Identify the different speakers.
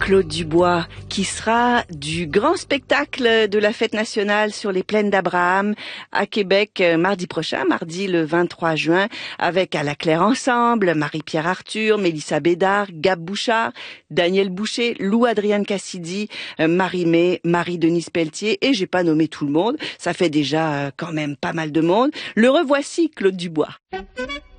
Speaker 1: Claude Dubois, qui sera du grand spectacle de la Fête nationale sur les plaines d'Abraham à Québec mardi prochain, mardi le 23 juin, avec À la Claire Ensemble, Marie-Pierre Arthur, Mélissa Bédard, Gab Bouchard, Daniel Boucher, Lou-Adrienne Cassidy, Marie-Mé, Marie-Denise Pelletier, et j'ai pas nommé tout le monde, ça fait déjà quand même pas mal de monde. Le revoici, Claude Dubois.